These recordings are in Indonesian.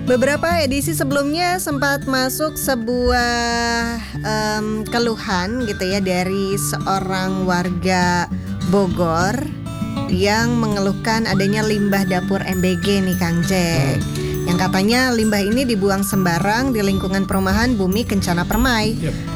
Beberapa edisi sebelumnya sempat masuk sebuah keluhan gitu ya dari seorang warga Bogor yang mengeluhkan adanya limbah dapur MBG nih Kang Jack. Yang katanya limbah ini dibuang sembarang di lingkungan perumahan Bumi Kencana Permai.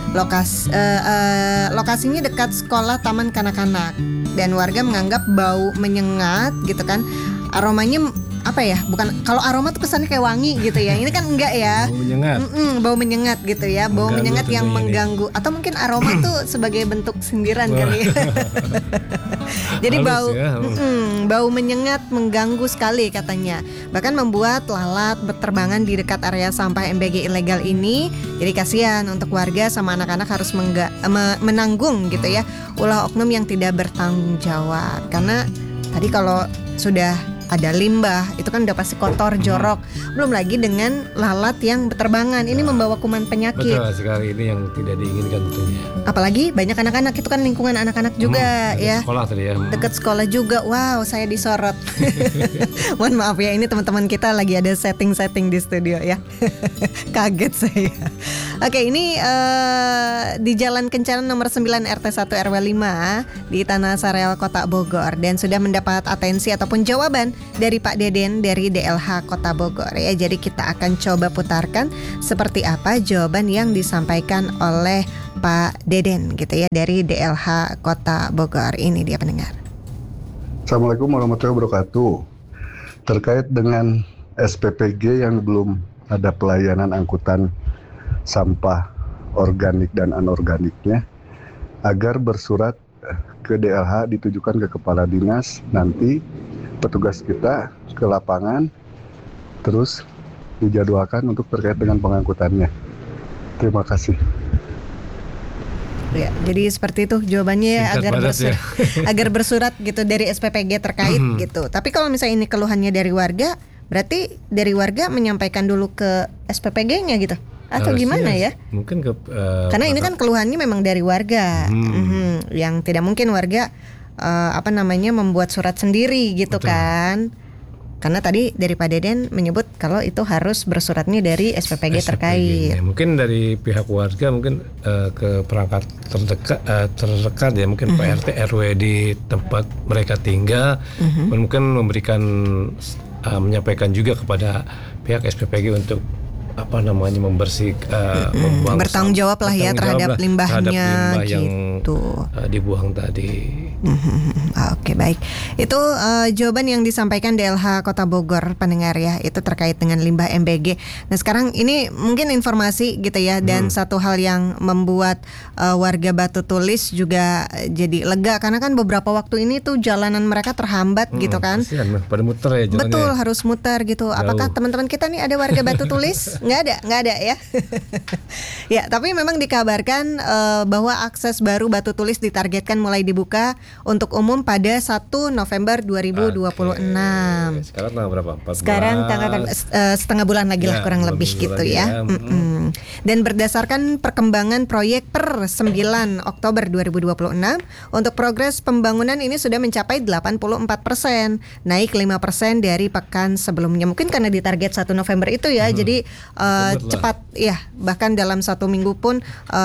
Lokasinya dekat sekolah taman kanak-kanak dan warga menganggap bau menyengat gitu kan. Aromanya apa ya? Bukan, kalau aroma tuh kesannya kayak wangi gitu ya. Ini kan enggak ya. Bau menyengat. Bau menyengat gitu ya. Bau menyengat yang mengganggu. Atau mungkin aroma tuh sebagai bentuk sindiran kali ya. Jadi bau menyengat mengganggu sekali katanya. Bahkan membuat lalat berterbangan di dekat area sampah MBG ilegal ini. Jadi kasihan untuk warga sama anak-anak harus menanggung gitu ya ulah oknum yang tidak bertanggung jawab. Karena tadi kalau sudah ada limbah, itu kan udah pasti kotor, jorok. Belum lagi dengan lalat yang berterbangan. Ini membawa kuman penyakit. Betul sekali, ini yang tidak diinginkan tentunya. Apalagi banyak anak-anak, itu kan lingkungan anak-anak juga ya. Sekolah tadi ya. Dekat sekolah juga. Wow, saya disorot. Mohon maaf ya, ini teman-teman kita lagi ada setting-setting di studio ya. Kaget saya. Oke, ini di Jalan Kencana nomor 9 RT 1 RW 5 di Tanah Sareal Kota Bogor, dan sudah mendapat atensi ataupun jawaban dari Pak Deden dari DLH Kota Bogor ya. Jadi kita akan coba putarkan seperti apa jawaban yang disampaikan oleh Pak Deden gitu ya dari DLH Kota Bogor. Ini dia pendengar. Assalamualaikum warahmatullahi wabarakatuh. Terkait dengan SPPG yang belum ada pelayanan angkutan sampah organik dan anorganiknya, agar bersurat ke DLH ditujukan ke kepala dinas, nanti petugas kita ke lapangan terus dijadwalkan untuk terkait dengan pengangkutannya. Terima kasih. Ya, jadi seperti itu jawabannya agar bersurat gitu dari SPPG terkait gitu. Tapi kalau misalnya ini keluhannya dari warga, berarti dari warga menyampaikan dulu ke SPPG-nya gitu. Atau gimana ya? Mungkin karena ini kan keluhannya memang dari warga. Yang tidak mungkin warga membuat surat sendiri gitu. Betul. Kan. Karena tadi dari Pak Deden menyebut kalau itu harus bersuratnya dari SPPG terkait. Mungkin dari pihak warga mungkin ke perangkat terdekat ya, mungkin Pak RT RW di tempat mereka tinggal, mungkin menyampaikan juga kepada pihak SPPG untuk membersihkan, bertanggung jawab lah ya terhadap limbahnya yang dibuang tadi. Oke, baik. Itu jawaban yang disampaikan DLH Kota Bogor pendengar ya, itu terkait dengan limbah MBG. Nah sekarang ini mungkin informasi gitu ya, dan satu hal yang membuat warga Batu Tulis juga jadi lega, karena kan beberapa waktu ini tuh jalanan mereka terhambat gitu kan. Kasihan, pada muter ya jalannya. Betul, harus muter gitu. Jauh. Apakah teman-teman kita nih ada warga Batu Tulis? Nggak ada ya. Ya, tapi memang dikabarkan bahwa akses baru Batu Tulis ditargetkan mulai dibuka untuk umum pada 1 November 2026. Sekarang tanggal berapa? 14. Sekarang tanggal setengah bulan lagi lah kurang lebih gitu ya. Dan berdasarkan perkembangan proyek per 9 Oktober 2026, untuk progres pembangunan ini sudah mencapai 84%, naik 5% dari pekan sebelumnya. Mungkin karena ditarget 1 November itu ya, jadi cepat ya, bahkan dalam 1 minggu pun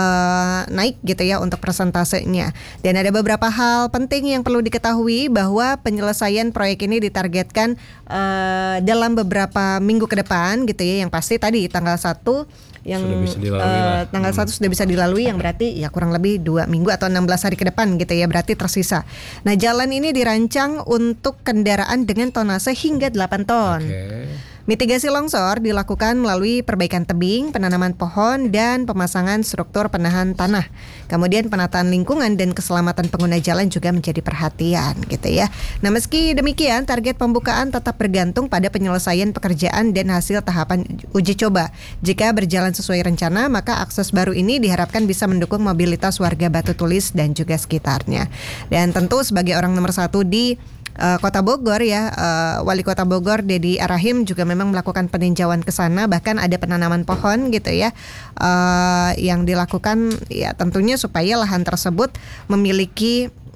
naik gitu ya untuk persentasenya. Dan ada beberapa hal penting yang perlu diketahui, bahwa penyelesaian proyek ini ditargetkan dalam beberapa minggu ke depan gitu ya. Yang pasti tadi tanggal 1 yang tanggal 1 sudah bisa dilalui, yang berarti ya kurang lebih 2 minggu atau 16 hari ke depan gitu ya, berarti tersisa. Nah, jalan ini dirancang untuk kendaraan dengan tonase hingga 8 ton. Mitigasi longsor dilakukan melalui perbaikan tebing, penanaman pohon, dan pemasangan struktur penahan tanah. Kemudian penataan lingkungan dan keselamatan pengguna jalan juga menjadi perhatian gitu ya. Nah, meski demikian target pembukaan tetap bergantung pada penyelesaian pekerjaan dan hasil tahapan uji coba. Jika berjalan sesuai rencana, maka akses baru ini diharapkan bisa mendukung mobilitas warga Batu Tulis dan juga sekitarnya. Dan tentu sebagai orang nomor 1 di Kota Bogor ya, Wali Kota Bogor Dedi Arahim juga memang melakukan peninjauan ke sana, bahkan ada penanaman pohon gitu ya, yang dilakukan ya tentunya supaya lahan tersebut memiliki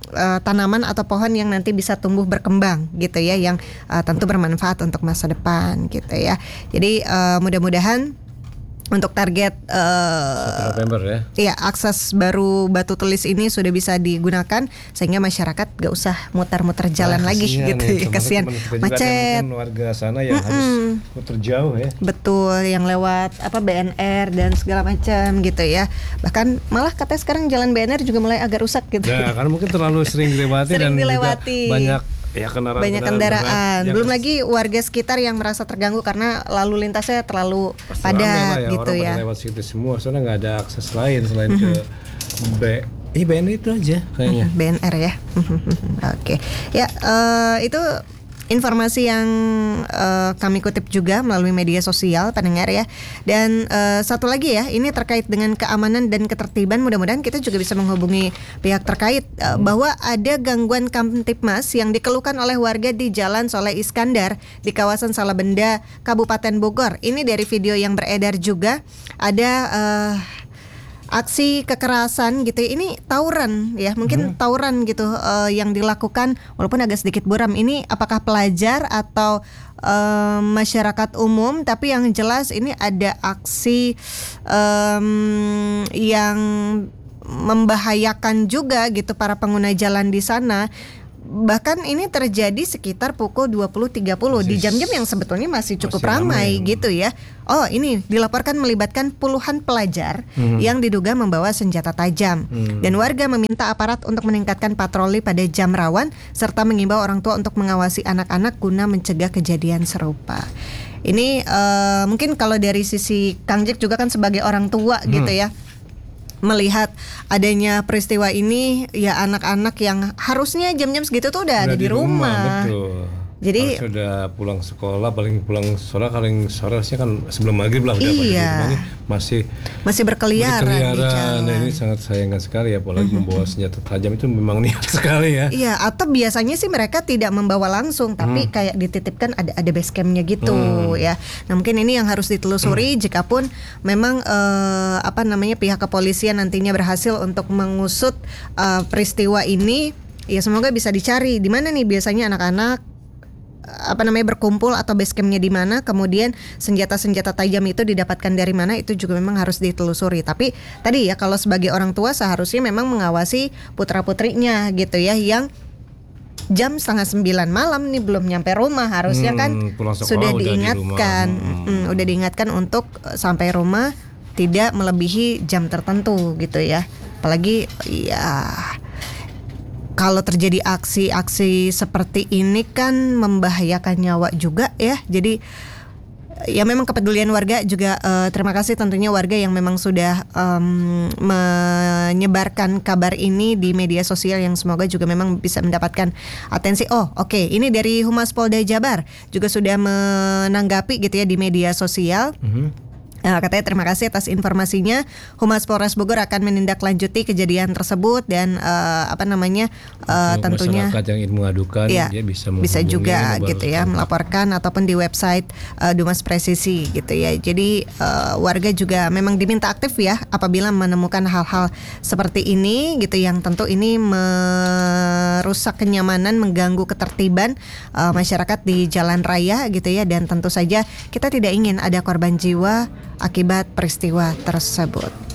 tanaman atau pohon yang nanti bisa tumbuh berkembang gitu ya, yang tentu bermanfaat untuk masa depan gitu ya. Jadi mudah-mudahan untuk target 1 November ya. Iya, akses baru Batu Tulis ini sudah bisa digunakan sehingga masyarakat gak usah muter-muter jalan lagi gitu ya. Kasihan macet. Kan warga sana yang harus muter jauh ya. Betul, yang lewat BNR dan segala macam gitu ya. Bahkan malah katanya sekarang jalan BNR juga mulai agak rusak gitu. Nah, karena mungkin terlalu sering dilewati dan juga banyak kendaraan. Belum lagi warga sekitar yang merasa terganggu karena lalu lintasnya terlalu padat gitu ya. Orang lewat situ semua, soalnya nggak ada akses lain selain ke BNR itu aja kayaknya. BNR ya. Oke. Ya, itu informasi yang kami kutip juga melalui media sosial pendengar ya. Dan satu lagi ya, ini terkait dengan keamanan dan ketertiban. Mudah-mudahan kita juga bisa menghubungi pihak terkait bahwa ada gangguan Kamtipmas yang dikeluhkan oleh warga di Jalan Soleh Iskandar di kawasan Salabenda, Kabupaten Bogor. Ini dari video yang beredar juga ada aksi kekerasan gitu. Ini tawuran ya, mungkin tawuran gitu yang dilakukan walaupun agak sedikit buram. Ini apakah pelajar atau masyarakat umum, tapi yang jelas ini ada aksi yang membahayakan juga gitu para pengguna jalan di sana. Bahkan ini terjadi sekitar pukul 20.30 di jam-jam yang sebetulnya masih cukup ramai gitu ya. Oh, ini dilaporkan melibatkan puluhan pelajar yang diduga membawa senjata tajam. Dan warga meminta aparat untuk meningkatkan patroli pada jam rawan serta mengimbau orang tua untuk mengawasi anak-anak guna mencegah kejadian serupa. Ini mungkin kalau dari sisi Kang Jack juga kan sebagai orang tua gitu ya, melihat adanya peristiwa ini, ya anak-anak yang harusnya jam-jam segitu tuh udah ada di rumah. Betul. Jadi sudah pulang sekolah, paling pulang sore harusnya kan sebelum maghrib lah udah masih berkeliaran di jalan. Nah, ini sangat sayangkan sekali ya, apalagi membawa senjata tajam itu memang niat sekali ya. Iya, atau biasanya sih mereka tidak membawa langsung, tapi kayak dititipkan ada base campnya gitu ya. Nah, mungkin ini yang harus ditelusuri jikapun memang pihak kepolisian nantinya berhasil untuk mengusut peristiwa ini. Ya semoga bisa dicari di mana nih biasanya anak-anak berkumpul atau base campnya di mana, kemudian senjata-senjata tajam itu didapatkan dari mana, itu juga memang harus ditelusuri. Tapi tadi ya, kalau sebagai orang tua seharusnya memang mengawasi putra-putrinya gitu ya, yang jam 8:30 malam nih belum nyampe rumah, harusnya kan sudah diingatkan, udah diingatkan untuk sampai rumah tidak melebihi jam tertentu gitu ya. Apalagi ya kalau terjadi aksi-aksi seperti ini kan membahayakan nyawa juga ya. Jadi ya memang kepedulian warga juga, terima kasih tentunya warga yang memang sudah menyebarkan kabar ini di media sosial, yang semoga juga memang bisa mendapatkan atensi. Ini dari Humas Polda Jabar juga sudah menanggapi gitu ya di media sosial. Katanya terima kasih atas informasinya. Humas Polres Bogor akan menindaklanjuti kejadian tersebut dan tentunya masyarakat yang ingin mengadukan dia bisa juga gitu ya melaporkan ataupun di website Dumas Presisi gitu ya. Jadi warga juga memang diminta aktif ya apabila menemukan hal-hal seperti ini gitu, yang tentu ini merusak kenyamanan, mengganggu ketertiban masyarakat di jalan raya gitu ya, dan tentu saja kita tidak ingin ada korban jiwa akibat peristiwa tersebut.